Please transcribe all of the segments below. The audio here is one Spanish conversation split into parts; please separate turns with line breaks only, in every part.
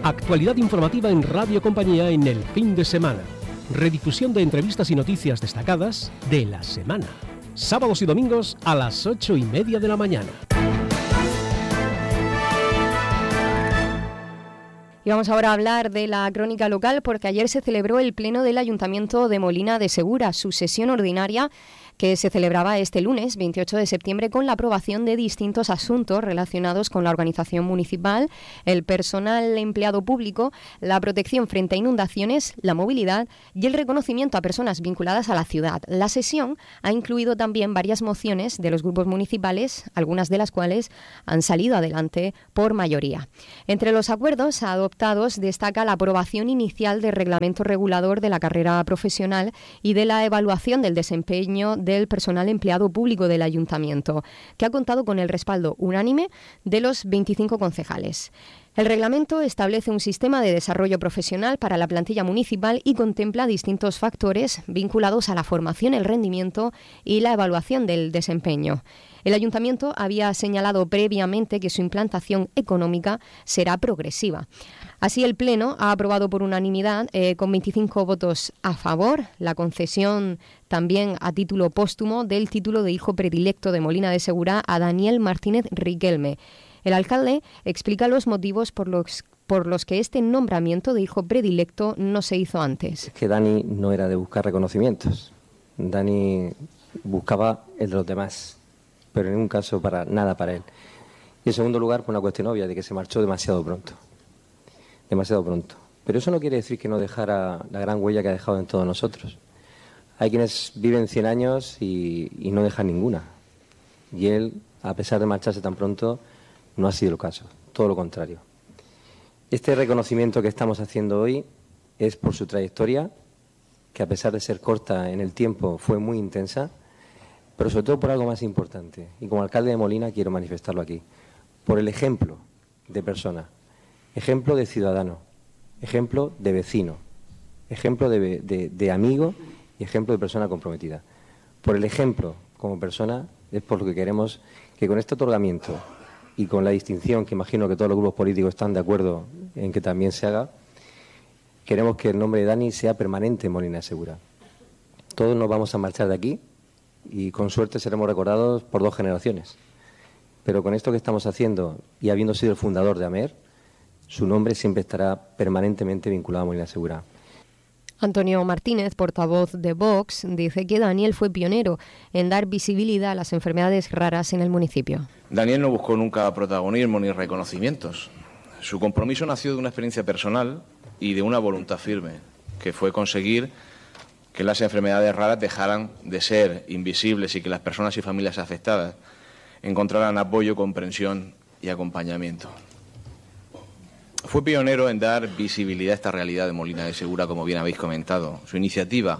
Actualidad informativa en Radio Compañía en el fin de semana. Redifusión de entrevistas y noticias destacadas de la semana. Sábados y domingos a las 8:30 de la mañana.
Y vamos ahora a hablar de la crónica local porque ayer se celebró el pleno del Ayuntamiento de Molina de Segura, su sesión ordinaria que se celebraba este lunes 28 de septiembre con la aprobación de distintos asuntos relacionados con la organización municipal, el personal empleado público, la protección frente a inundaciones, la movilidad y el reconocimiento a personas vinculadas a la ciudad. La sesión ha incluido también varias mociones de los grupos municipales, algunas de las cuales han salido adelante por mayoría. Entre los acuerdos adoptados destaca la aprobación inicial del reglamento regulador de la carrera profesional y de la evaluación del desempeño del personal empleado público del Ayuntamiento, que ha contado con el respaldo unánime de los 25 concejales. El reglamento establece un sistema de desarrollo profesional para la plantilla municipal y contempla distintos factores vinculados a la formación, el rendimiento y la evaluación del desempeño. El Ayuntamiento había señalado previamente que su implantación económica será progresiva. Así, el Pleno ha aprobado por unanimidad, con 25 votos a favor, la concesión también a título póstumo del título de hijo predilecto de Molina de Segura a Daniel Martínez Riquelme. El alcalde explica los motivos por los que este nombramiento de hijo predilecto no se hizo antes.
Es que Dani no era de buscar reconocimientos. Dani buscaba el de los demás, pero en ningún caso para nada para él. Y en segundo lugar, por una cuestión obvia de que se marchó demasiado pronto. Demasiado pronto. Pero eso no quiere decir que no dejara la gran huella que ha dejado en todos nosotros. Hay quienes viven 100 años y no dejan ninguna. Y él, a pesar de marcharse tan pronto, no ha sido el caso, todo lo contrario. Este reconocimiento que estamos haciendo hoy es por su trayectoria, que a pesar de ser corta en el tiempo fue muy intensa, pero sobre todo por algo más importante. Y como alcalde de Molina quiero manifestarlo aquí. Por el ejemplo de persona, ejemplo de ciudadano, ejemplo de vecino, ejemplo de amigo y ejemplo de persona comprometida. Por el ejemplo como persona es por lo que queremos que con este otorgamiento y con la distinción que imagino que todos los grupos políticos están de acuerdo en que también se haga, queremos que el nombre de Dani sea permanente en Molina de Segura. Todos nos vamos a marchar de aquí y con suerte seremos recordados por 2 generaciones. Pero con esto que estamos haciendo y habiendo sido el fundador de AMER, su nombre siempre estará permanentemente vinculado a Molina de Segura.
Antonio Martínez, portavoz de Vox, dice que Daniel fue pionero en dar visibilidad a las enfermedades raras en el municipio.
Daniel no buscó nunca protagonismo ni reconocimientos. Su compromiso nació de una experiencia personal y de una voluntad firme, que fue conseguir que las enfermedades raras dejaran de ser invisibles y que las personas y familias afectadas encontraran apoyo, comprensión y acompañamiento. Fue pionero en dar visibilidad a esta realidad de Molina de Segura, como bien habéis comentado. Su iniciativa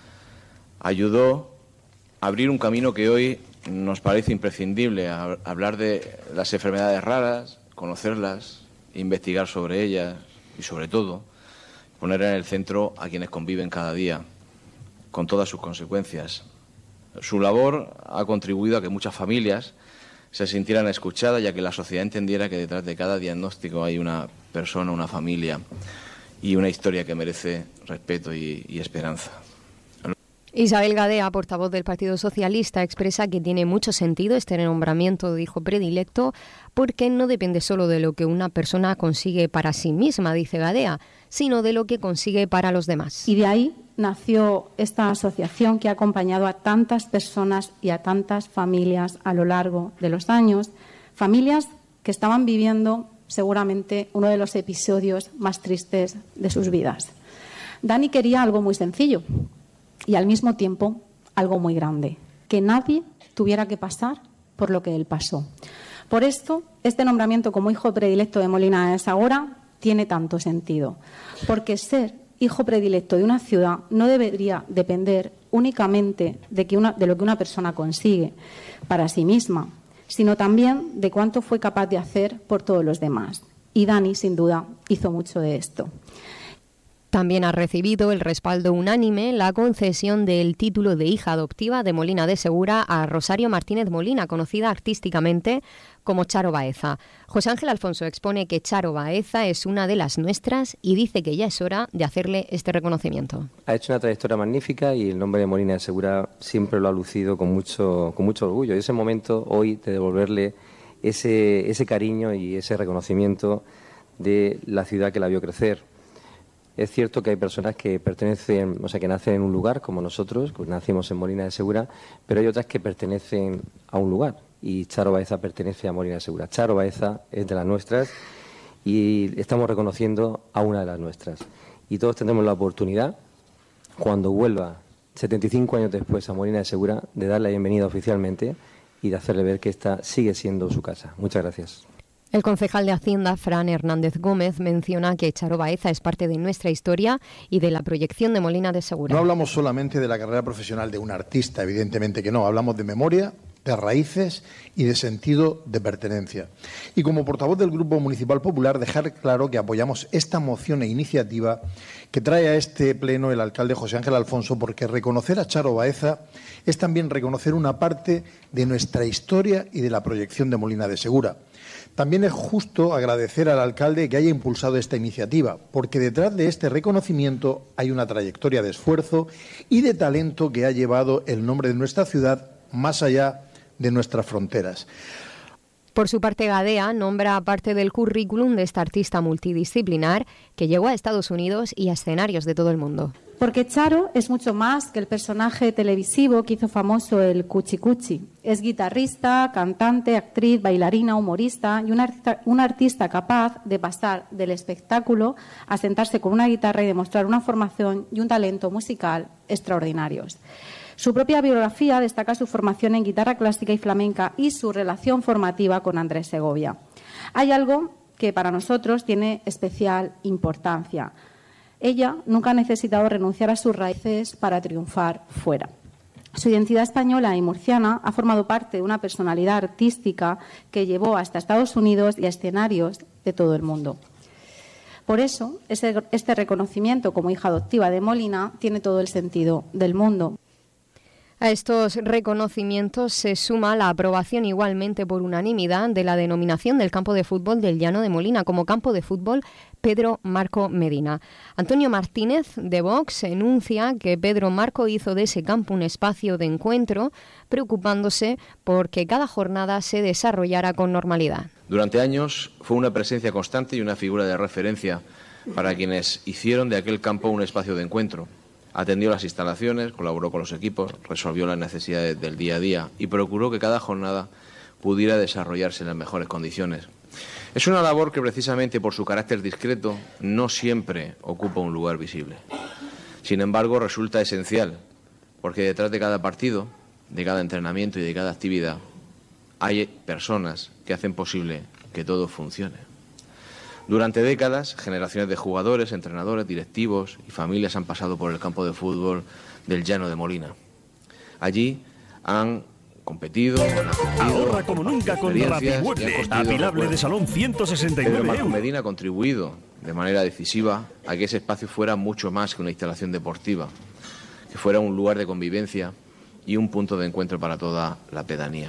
ayudó a abrir un camino que hoy nos parece imprescindible, a hablar de las enfermedades raras, conocerlas, investigar sobre ellas y, sobre todo, poner en el centro a quienes conviven cada día, con todas sus consecuencias. Su labor ha contribuido a que muchas familias se sintieran escuchadas y a que la sociedad entendiera que detrás de cada diagnóstico hay una persona, una familia y una historia que merece respeto y esperanza.
Isabel Gadea, portavoz del Partido Socialista, expresa que tiene mucho sentido este nombramiento de hijo predilecto porque no depende solo de lo que una persona consigue para sí misma, dice Gadea, sino de lo que consigue para los demás.
Y de ahí nació esta asociación que ha acompañado a tantas personas y a tantas familias a lo largo de los años, familias que estaban viviendo seguramente uno de los episodios más tristes de sus vidas. Dani quería algo muy sencillo y al mismo tiempo algo muy grande, que nadie tuviera que pasar por lo que él pasó. Por esto, este nombramiento como hijo predilecto de Molina de Segura tiene tanto sentido, porque ser hijo predilecto de una ciudad no debería depender únicamente de lo que una persona consigue para sí misma, sino también de cuánto fue capaz de hacer por todos los demás. Y Dani, sin duda, hizo mucho de esto.
También ha recibido el respaldo unánime la concesión del título de hija adoptiva de Molina de Segura a Rosario Martínez Molina, conocida artísticamente como Charo Baeza. José Ángel Alfonso expone que Charo Baeza es una de las nuestras y dice que ya es hora de hacerle este reconocimiento.
Ha hecho una trayectoria magnífica y el nombre de Molina de Segura siempre lo ha lucido con mucho orgullo. Y ese momento hoy de devolverle ese cariño y ese reconocimiento de la ciudad que la vio crecer. Es cierto que hay personas que pertenecen, o sea, que nacen en un lugar, como nosotros, que nacimos en Molina de Segura, pero hay otras que pertenecen a un lugar, y Charo Baeza pertenece a Molina de Segura. Charo Baeza es de las nuestras y estamos reconociendo a una de las nuestras. Y todos tendremos la oportunidad, cuando vuelva 75 años después a Molina de Segura, de darle la bienvenida oficialmente y de hacerle ver que esta sigue siendo su casa. Muchas gracias.
El concejal de Hacienda, Fran Hernández Gómez, menciona que Charo Baeza es parte de nuestra historia y de la proyección de Molina de Segura.
No hablamos solamente de la carrera profesional de un artista, evidentemente que no. Hablamos de memoria, de raíces y de sentido de pertenencia. Y como portavoz del Grupo Municipal Popular, dejar claro que apoyamos esta moción e iniciativa que trae a este pleno el alcalde José Ángel Alfonso, porque reconocer a Charo Baeza es también reconocer una parte de nuestra historia y de la proyección de Molina de Segura. También es justo agradecer al alcalde que haya impulsado esta iniciativa, porque detrás de este reconocimiento hay una trayectoria de esfuerzo y de talento que ha llevado el nombre de nuestra ciudad más allá de nuestras fronteras.
Por su parte, Gadea nombra parte del currículum de esta artista multidisciplinar que llegó a Estados Unidos y a escenarios de todo el mundo.
Porque Charo es mucho más que el personaje televisivo que hizo famoso el Cuchi Cuchi. Es guitarrista, cantante, actriz, bailarina, humorista y una artista capaz de pasar del espectáculo a sentarse con una guitarra y demostrar una formación y un talento musical extraordinarios. Su propia biografía destaca su formación en guitarra clásica y flamenca y su relación formativa con Andrés Segovia. Hay algo que para nosotros tiene especial importancia. Ella nunca ha necesitado renunciar a sus raíces para triunfar fuera. Su identidad española y murciana ha formado parte de una personalidad artística que llevó hasta Estados Unidos y a escenarios de todo el mundo. Por eso, este reconocimiento como hija adoptiva de Molina tiene todo el sentido del mundo.
A estos reconocimientos se suma la aprobación igualmente por unanimidad de la denominación del campo de fútbol del Llano de Molina como campo de fútbol Pedro Marco Medina. Antonio Martínez, de Vox, enuncia que Pedro Marco hizo de ese campo un espacio de encuentro, preocupándose por que cada jornada se desarrollara con normalidad.
Durante años fue una presencia constante y una figura de referencia para quienes hicieron de aquel campo un espacio de encuentro. Atendió las instalaciones, colaboró con los equipos, resolvió las necesidades del día a día y procuró que cada jornada pudiera desarrollarse en las mejores condiciones. Es una labor que precisamente por su carácter discreto no siempre ocupa un lugar visible. Sin embargo, resulta esencial, porque detrás de cada partido, de cada entrenamiento y de cada actividad, hay personas que hacen posible que todo funcione. Durante décadas, generaciones de jugadores, entrenadores, directivos y familias han pasado por el campo de fútbol del Llano de Molina. Allí han competido, han aprendido.
Ahorra como nunca con Rapimueble, apilable de salón 169
Pedro Marco
euros.
Medina ha contribuido de manera decisiva a que ese espacio fuera mucho más que una instalación deportiva, que fuera un lugar de convivencia y un punto de encuentro para toda la pedanía.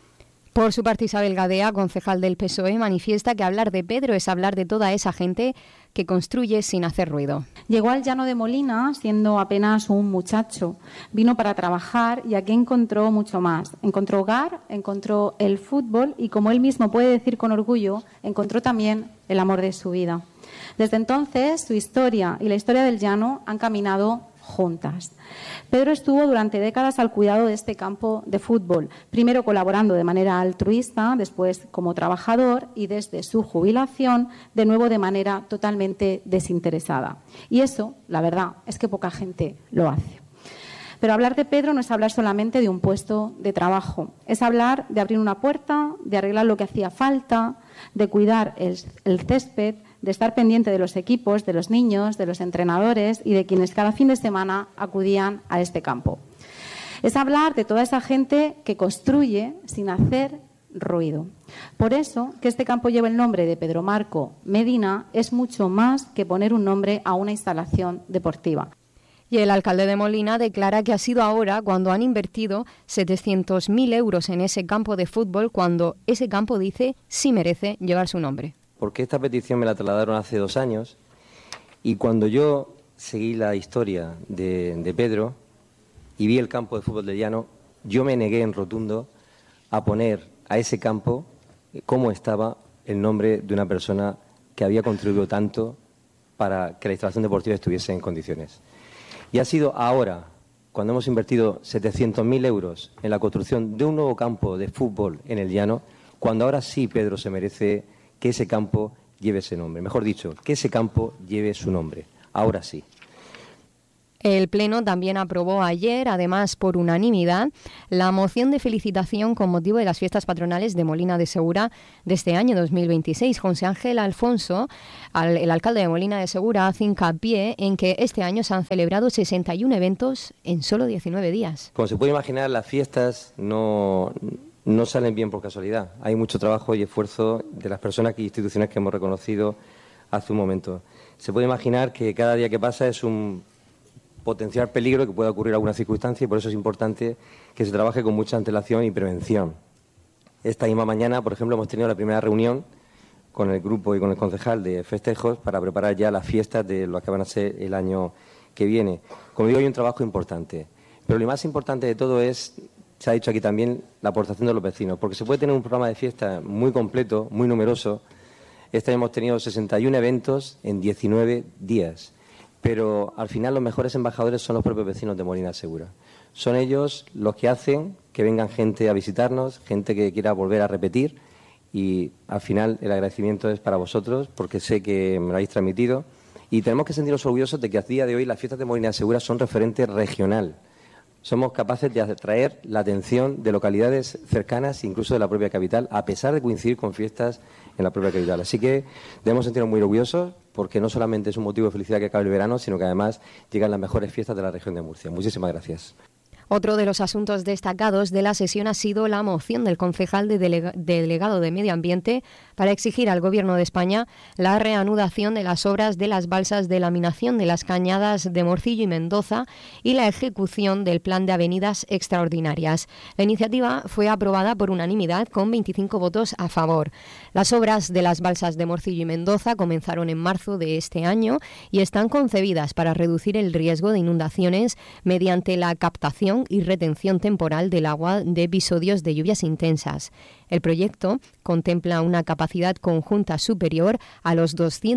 Por su parte, Isabel Gadea, concejal del PSOE, manifiesta que hablar de Pedro es hablar de toda esa gente que construye sin hacer ruido.
Llegó al Llano de Molina siendo apenas un muchacho. Vino para trabajar y aquí encontró mucho más. Encontró hogar, encontró el fútbol y, como él mismo puede decir con orgullo, encontró también el amor de su vida. Desde entonces, su historia y la historia del Llano han caminado juntas. Pedro estuvo durante décadas al cuidado de este campo de fútbol, primero colaborando de manera altruista, después como trabajador y desde su jubilación, de nuevo de manera totalmente desinteresada. Y eso, la verdad, es que poca gente lo hace. Pero hablar de Pedro no es hablar solamente de un puesto de trabajo, es hablar de abrir una puerta, de arreglar lo que hacía falta, de cuidar el césped, de estar pendiente de los equipos, de los niños, de los entrenadores y de quienes cada fin de semana acudían a este campo. Es hablar de toda esa gente que construye sin hacer ruido. Por eso, que este campo lleve el nombre de Pedro Marco Medina es mucho más que poner un nombre a una instalación deportiva.
Y el alcalde de Molina declara que ha sido ahora cuando han invertido 700.000 euros en ese campo de fútbol, cuando ese campo, dice, sí merece llevar su nombre.
Porque esta petición me la trasladaron hace 2 años y cuando yo seguí la historia de Pedro y vi el campo de fútbol de Llano, yo me negué en rotundo a poner a ese campo, como estaba, el nombre de una persona que había contribuido tanto para que la instalación deportiva estuviese en condiciones. Y ha sido ahora, cuando hemos invertido 700.000 euros en la construcción de un nuevo campo de fútbol en el Llano, cuando ahora sí Pedro se merece que ese campo lleve ese nombre. Mejor dicho, que ese campo lleve su nombre. Ahora sí.
El Pleno también aprobó ayer, además por unanimidad, la moción de felicitación con motivo de las fiestas patronales de Molina de Segura de este año 2026. José Ángel Alfonso, el alcalde de Molina de Segura, hace hincapié en que este año se han celebrado 61 eventos en solo 19 días.
Como se puede imaginar, las fiestas no salen bien por casualidad. Hay mucho trabajo y esfuerzo de las personas y instituciones que hemos reconocido hace un momento. Se puede imaginar que cada día que pasa es un potencial peligro que pueda ocurrir alguna circunstancia y por eso es importante que se trabaje con mucha antelación y prevención. Esta misma mañana, por ejemplo, hemos tenido la primera reunión con el grupo y con el concejal de festejos para preparar ya las fiestas de lo que van a ser el año que viene. Como digo, hay un trabajo importante, pero lo más importante de todo es, se ha dicho aquí también, la aportación de los vecinos, porque se puede tener un programa de fiesta muy completo, muy numeroso. Este año hemos tenido 61 eventos en 19 días. Pero al final los mejores embajadores son los propios vecinos de Molina de Segura. Son ellos los que hacen que vengan gente a visitarnos, gente que quiera volver a repetir y al final el agradecimiento es para vosotros porque sé que me lo habéis transmitido y tenemos que sentirnos orgullosos de que a día de hoy las fiestas de Molina de Segura son referente regional. Somos capaces de atraer la atención de localidades cercanas, incluso de la propia capital, a pesar de coincidir con fiestas en la propia capital. Así que debemos sentirnos muy orgullosos porque no solamente es un motivo de felicidad que acabe el verano, sino que además llegan las mejores fiestas de la región de Murcia. Muchísimas gracias.
Otro de los asuntos destacados de la sesión ha sido la moción del concejal delegado de Medio Ambiente para exigir al Gobierno de España la reanudación de las obras de las balsas de laminación de las cañadas de Morcillo y Mendoza y la ejecución del plan de avenidas extraordinarias. La iniciativa fue aprobada por unanimidad con 25 votos a favor. Las obras de las balsas de Morcillo y Mendoza comenzaron en marzo de este año y están concebidas para reducir el riesgo de inundaciones mediante la captación y retención temporal del agua de episodios de lluvias intensas. El proyecto contempla una capacidad conjunta superior a los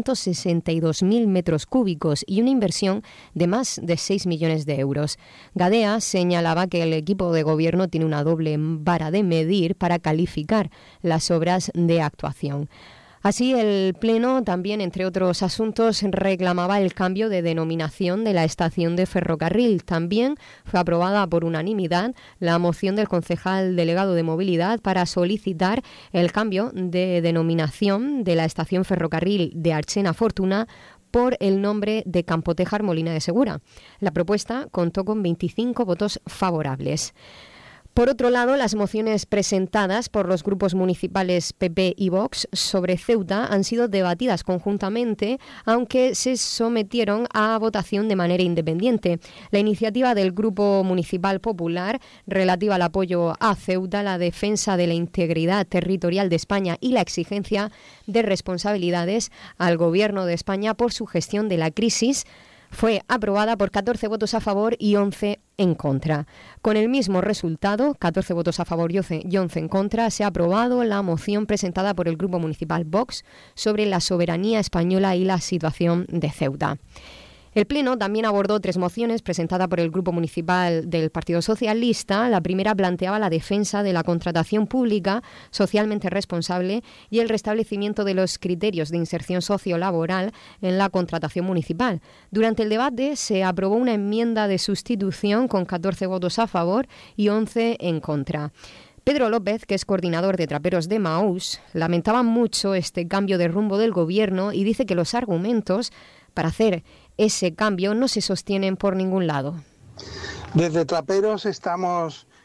262.000 metros cúbicos y una inversión de más de 6 millones de euros. Gadea señalaba que el equipo de gobierno tiene una doble vara de medir para calificar las obras de actuación. Así, el Pleno también, entre otros asuntos, reclamaba el cambio de denominación de la estación de ferrocarril. También fue aprobada por unanimidad la moción del concejal delegado de Movilidad para solicitar el cambio de denominación de la estación ferrocarril de Archena Fortuna por el nombre de Campotejar Molina de Segura. La propuesta contó con 25 votos favorables. Por otro lado, las mociones presentadas por los grupos municipales PP y Vox sobre Ceuta han sido debatidas conjuntamente, aunque se sometieron a votación de manera independiente. La iniciativa del Grupo Municipal Popular relativa al apoyo a Ceuta, la defensa de la integridad territorial de España y la exigencia de responsabilidades al Gobierno de España por su gestión de la crisis fue aprobada por 14 votos a favor y 11 en contra. Con el mismo resultado, 14 votos a favor y 11 en contra, se ha aprobado la moción presentada por el Grupo Municipal Vox sobre la soberanía española y la situación de Ceuta. El Pleno también abordó 3 mociones presentadas por el Grupo Municipal del Partido Socialista. La primera planteaba la defensa de la contratación pública socialmente responsable y el restablecimiento de los criterios de inserción sociolaboral en la contratación municipal. Durante el debate se aprobó una enmienda de sustitución con 14 votos a favor y 11 en contra. Pedro López, que es coordinador de Traperos de Maús, lamentaba mucho este cambio de rumbo del Gobierno y dice que los argumentos para hacer ese cambio no se sostienen por ningún lado.
Desde Traperos estamos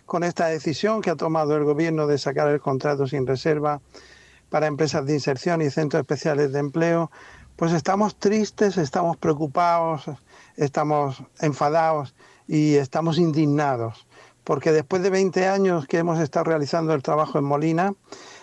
con esta decisión que ha tomado el Gobierno de sacar el contrato sin reserva para empresas de inserción y centros especiales de empleo, pues estamos tristes, estamos preocupados, estamos enfadados y estamos indignados, porque después de 20 años que hemos estado realizando el trabajo en Molina,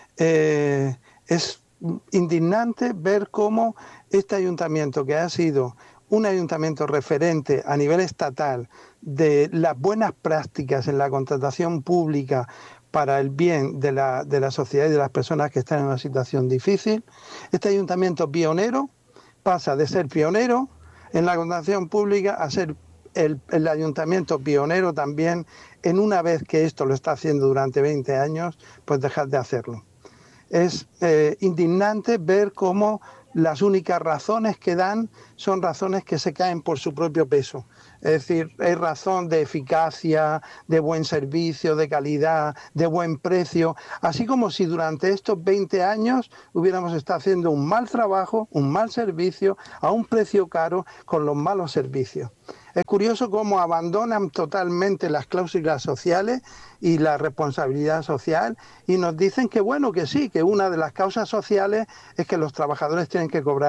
es indignante ver cómo este ayuntamiento, que ha sido un ayuntamiento referente a nivel estatal de las buenas prácticas en la contratación pública para el bien de la sociedad y de las personas que están en una situación difícil, este ayuntamiento pionero pasa de ser pionero en la contratación pública a ser el ayuntamiento pionero también en, una vez que esto lo está haciendo durante 20 años, pues dejar de hacerlo. Es indignante ver cómo las únicas razones que dan son razones que se caen por su propio peso. Es decir, hay razón de eficacia, de buen servicio, de calidad, de buen precio, así como si durante estos 20 años hubiéramos estado haciendo un mal trabajo, un mal servicio, a un precio caro, con los malos servicios. Es curioso cómo abandonan totalmente las cláusulas sociales y la responsabilidad social y nos dicen que bueno, que sí, que una de las causas sociales es que los trabajadores tienen que cobrar